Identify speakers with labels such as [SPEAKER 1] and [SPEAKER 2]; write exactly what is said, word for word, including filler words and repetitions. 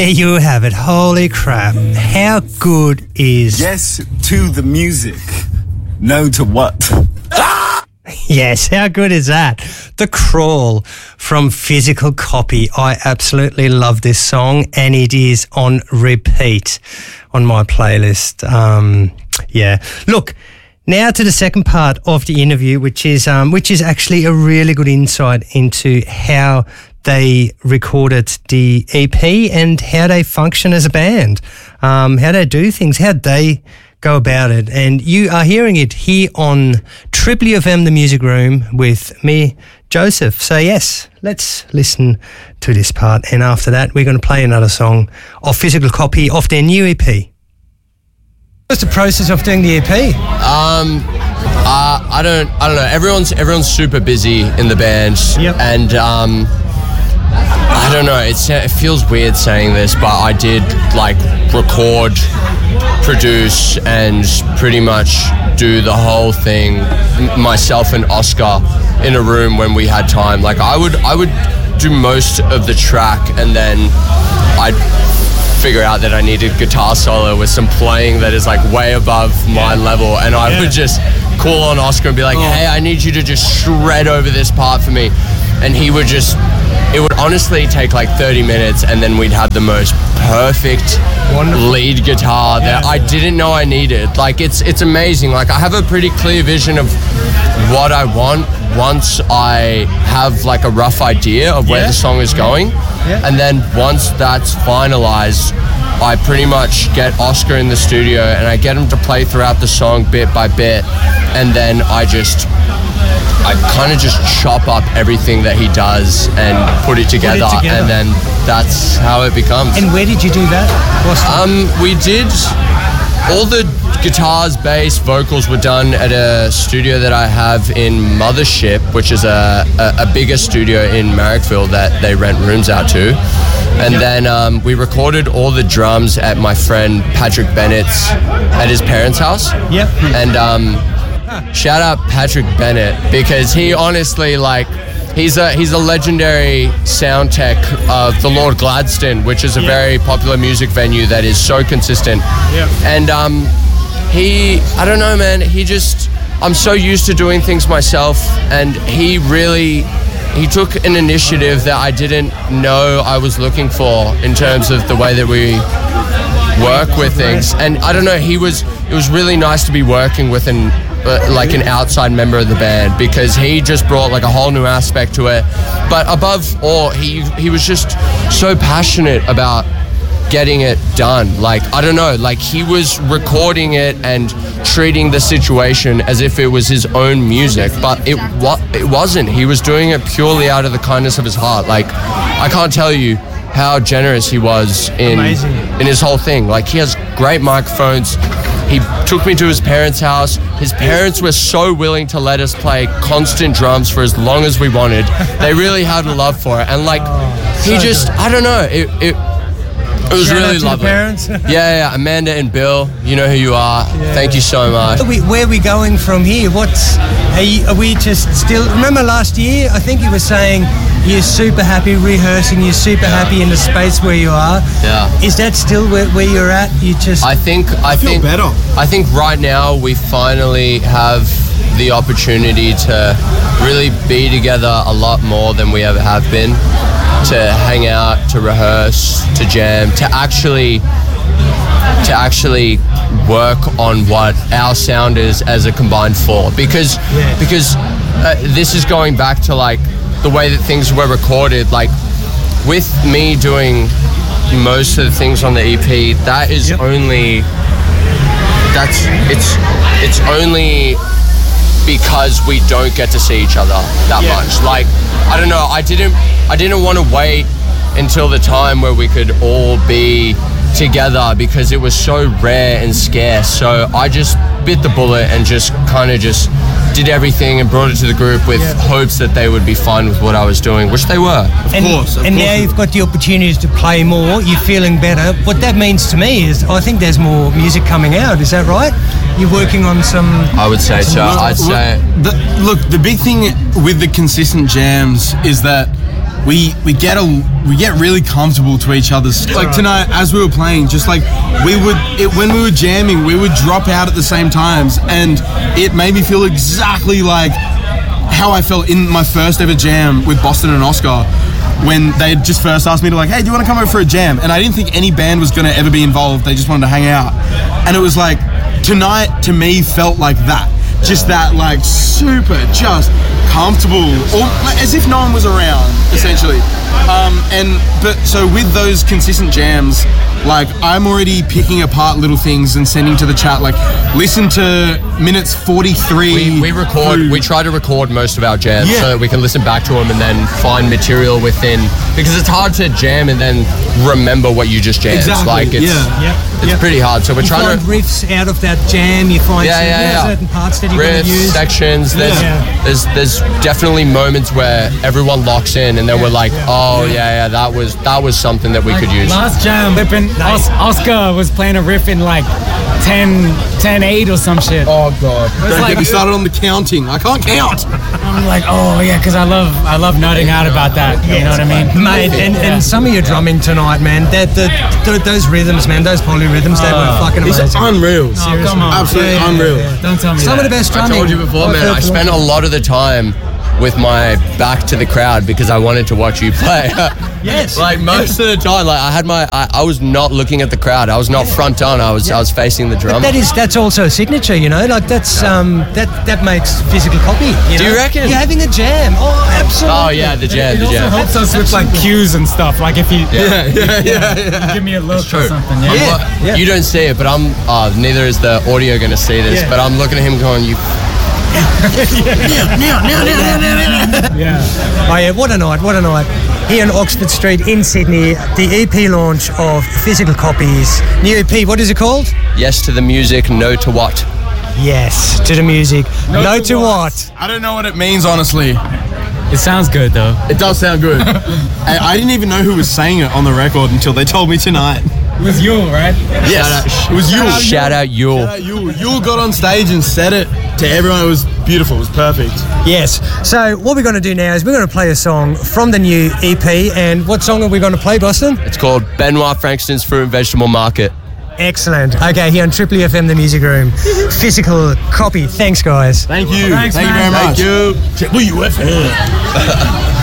[SPEAKER 1] There you have it. Holy crap. How good is...
[SPEAKER 2] Yes to the music. No to what?
[SPEAKER 1] Yes, how good is that? The Crawl from Physical Copy. I absolutely love this song, and it is on repeat on my playlist. Um, yeah. Look, now to the second part of the interview, which is um, which is actually a really good insight into how they recorded the E P and how they function as a band, um, how they do things, how they go about it. And you are hearing it here on Triple F M, The Music Room, with me, Joseph. So yes, let's listen to this part. And after that, we're going to play another song of Physical Copy off their new E P. What's the process of doing the E P?
[SPEAKER 3] Um, uh, I don't, I don't know. Everyone's everyone's super busy in the band,
[SPEAKER 1] yep.
[SPEAKER 3] and um, I don't know. It's, it feels weird saying this, but I did like record, produce, and pretty much do the whole thing myself and Oscar in a room when we had time. Like I would, I would do most of the track, and then I'd figure out that I needed guitar solo with some playing that is like way above my level, and I
[SPEAKER 1] Yeah.
[SPEAKER 3] would just call on Oscar and be like, hey, I need you to just shred over this part for me, and he would just, it would honestly take like thirty minutes, and then we'd have the most perfect
[SPEAKER 1] Wonderful.
[SPEAKER 3] lead guitar that I didn't know I needed. Like it's it's amazing. Like I have a pretty clear vision of what I want once I have like a rough idea of where
[SPEAKER 1] Yeah.
[SPEAKER 3] the song is going.
[SPEAKER 1] Yeah.
[SPEAKER 3] And then once that's finalized, I pretty much get Oscar in the studio and I get him to play throughout the song bit by bit, and then I just I kind of just chop up everything that he does and put it together,
[SPEAKER 1] Put it together.
[SPEAKER 3] and then that's how it becomes.
[SPEAKER 1] And where did you do that? What's the-
[SPEAKER 3] Um, we did all the guitars, bass, vocals were done at a studio that I have in Mothership, which is a, a, a bigger studio in Marrickville that they rent rooms out to. And then um, we recorded all the drums at my friend Patrick Bennett's, at his parents' house.
[SPEAKER 1] Yep.
[SPEAKER 3] And um, shout out Patrick Bennett, because he honestly, like, he's a he's a legendary sound tech of the Lord Gladstone, which is a
[SPEAKER 1] Yeah.
[SPEAKER 3] very popular music venue that is so consistent.
[SPEAKER 1] Yeah.
[SPEAKER 3] And um, he, I don't know, man, he just, I'm so used to doing things myself, and he really, he took an initiative that I didn't know I was looking for in terms of the way that we work with things. And I don't know, he was, it was really nice to be working with an uh, like an outside member of the band, because he just brought like a whole new aspect to it. But above all, he he was just so passionate about getting it done. Like, I don't know, like he was recording it and treating the situation as if it was his own music, but it wa- it wasn't. He was doing it purely out of the kindness of his heart. Like, I can't tell you how generous he was in
[SPEAKER 1] Amazing.
[SPEAKER 3] in his whole thing. Like, he has great microphones. He took me to his parents' house. His parents were so willing to let us play constant drums for as long as we wanted. They really had a love for it. And like, he
[SPEAKER 1] so
[SPEAKER 3] just,
[SPEAKER 1] good.
[SPEAKER 3] I don't know, it it, it was
[SPEAKER 1] Shout out
[SPEAKER 3] really
[SPEAKER 1] to the
[SPEAKER 3] lovely.
[SPEAKER 1] parents.
[SPEAKER 3] yeah, yeah, Amanda and Bill, you know who you are. Thank you so much.
[SPEAKER 1] Where are, we, where are we going from here? What's are, you, are we just still? Remember last year? I think you were saying you're super happy rehearsing. You're super happy in the space where you are.
[SPEAKER 3] Yeah.
[SPEAKER 1] Is that still where, where you're at? You just.
[SPEAKER 3] I think I,
[SPEAKER 2] feel
[SPEAKER 3] think
[SPEAKER 2] better.
[SPEAKER 3] I think right now we finally have the opportunity to really be together a lot more than we ever have been. To hang out, to rehearse, to jam, to actually to actually work on what our sound is as a combined four. Because
[SPEAKER 1] Yeah.
[SPEAKER 3] because uh, this is going back to like the way that things were recorded. Like with me doing most of the things on the E P, that is
[SPEAKER 1] Yep.
[SPEAKER 3] only that's it's it's only because we don't get to see each other that
[SPEAKER 1] Yeah.
[SPEAKER 3] much. Like, I don't know, I didn't I didn't want to wait until the time where we could all be together, because it was so rare and scarce. So I just bit the bullet and just kind of just did everything and brought it to the group with
[SPEAKER 1] Yeah.
[SPEAKER 3] hopes that they would be fine with what I was doing, which they were.
[SPEAKER 1] and,
[SPEAKER 2] course, of
[SPEAKER 1] and
[SPEAKER 2] course.
[SPEAKER 1] now you've got the opportunities to play more. You're feeling better. What that means to me is, I think there's more music coming out. Is that right? You're working on some.
[SPEAKER 3] I would say so.
[SPEAKER 2] Look,
[SPEAKER 3] I'd say
[SPEAKER 2] look, the, look, the big thing with the consistent jams is that
[SPEAKER 4] we we get a we get really comfortable to each other's. Like tonight, as we were playing, just like we would it, when we were jamming, we would drop out at the same times, and it made me feel exactly like how I felt in my first ever jam with Boston and Oscar, when they just first asked me to like, hey, do you want to come over for a jam? And I didn't think any band was going to ever be involved. They just wanted to hang out. And it was like, tonight to me felt like that. Just that like super, just comfortable, or as if no one was around, essentially. Um, and but so with those consistent jams, like I'm already picking apart little things and sending to the chat, like listen to minutes forty-three.
[SPEAKER 3] We, we record, through. we try to record most of our jams yeah. so that we can listen back to them and then find material within, because it's hard to jam and then remember what you just jammed.
[SPEAKER 4] Exactly.
[SPEAKER 3] Like it's,
[SPEAKER 4] yeah.
[SPEAKER 1] Yep.
[SPEAKER 3] it's
[SPEAKER 1] yep.
[SPEAKER 3] pretty hard. So we're
[SPEAKER 1] you
[SPEAKER 3] trying
[SPEAKER 1] find
[SPEAKER 3] to
[SPEAKER 1] riffs out of that jam. You find
[SPEAKER 3] yeah,
[SPEAKER 1] some,
[SPEAKER 3] yeah, yeah.
[SPEAKER 1] certain parts that you're
[SPEAKER 3] riffs,
[SPEAKER 1] going to use.
[SPEAKER 3] sections. There's,
[SPEAKER 1] yeah.
[SPEAKER 3] there's there's definitely moments where everyone locks in and then we're like, oh yeah, yeah, that was that was something that we
[SPEAKER 5] like
[SPEAKER 3] could use.
[SPEAKER 5] Last jam, Os- Oscar was playing a riff in like ten eight or some shit.
[SPEAKER 4] Oh god! Don't
[SPEAKER 5] like,
[SPEAKER 4] get me started on the counting. I can't count.
[SPEAKER 5] I'm like, oh yeah, because I love I love nerding out about that. You know what I mean,
[SPEAKER 1] mate? And,
[SPEAKER 5] yeah.
[SPEAKER 1] and some of your drumming tonight, man. That the, the those rhythms, man. Those polyrhythms, they were fucking
[SPEAKER 4] It's
[SPEAKER 1] amazing.
[SPEAKER 4] unreal.
[SPEAKER 5] Oh, come on.
[SPEAKER 4] Absolutely
[SPEAKER 5] Yeah, yeah,
[SPEAKER 4] unreal.
[SPEAKER 5] yeah, yeah. Don't tell me
[SPEAKER 1] Some
[SPEAKER 5] that.
[SPEAKER 1] of the best
[SPEAKER 3] I
[SPEAKER 1] drumming.
[SPEAKER 3] told you before, man, I spent a lot of the time with my back to the crowd because I wanted to watch you play.
[SPEAKER 1] Yes.
[SPEAKER 3] Like most of the time, like I had my, I, I was not looking at the crowd. I was not front on. I was, I was facing the drum.
[SPEAKER 1] That is, that's also a signature, you know. Like that's um, that that makes physical copy. You
[SPEAKER 3] Do
[SPEAKER 1] know?
[SPEAKER 3] you reckon?
[SPEAKER 1] You're having a jam. Oh, absolutely.
[SPEAKER 3] Oh yeah, the jam,
[SPEAKER 5] It
[SPEAKER 3] the
[SPEAKER 5] also
[SPEAKER 3] jam.
[SPEAKER 5] helps us with like cues and stuff. Like if you
[SPEAKER 4] Yeah, yeah, yeah, yeah.
[SPEAKER 5] give me a look or something.
[SPEAKER 3] I'm
[SPEAKER 5] Yeah.
[SPEAKER 3] lo-
[SPEAKER 1] yeah.
[SPEAKER 3] You don't see it, but I'm. Uh, neither is the audio going to see this.
[SPEAKER 1] Yeah.
[SPEAKER 3] But I'm looking at him going, "You."
[SPEAKER 5] Yeah.
[SPEAKER 1] Oh yeah, what a night, what a night. Here on Oxford Street in Sydney, the E P launch of Physical Copies. New E P, what is it called?
[SPEAKER 3] Yes to the music, no to what?
[SPEAKER 1] Yes, to the music. No, to what?
[SPEAKER 4] I don't know what it means, honestly.
[SPEAKER 5] It sounds good though.
[SPEAKER 4] It does sound good. I, I didn't even know who was saying it on the record until they told me tonight.
[SPEAKER 5] It was you, right?
[SPEAKER 4] Yes, it was Yule.
[SPEAKER 3] Shout out Yule.
[SPEAKER 4] Shout out Yule. Yule got on stage and said it to everyone. It was beautiful. It was perfect.
[SPEAKER 1] Yes. So what we're going to do now is we're going to play a song from the new E P. And what song are we going to play, Boston?
[SPEAKER 3] It's called Benoit Frankston's Fruit and Vegetable Market.
[SPEAKER 1] Excellent. Okay, here on Triple E F M, the Music Room. Physical Copy. Thanks, guys.
[SPEAKER 4] Thank you.
[SPEAKER 5] Thanks,
[SPEAKER 4] Thank
[SPEAKER 5] man.
[SPEAKER 4] you very much.
[SPEAKER 3] Thank you.
[SPEAKER 4] Triple U F M.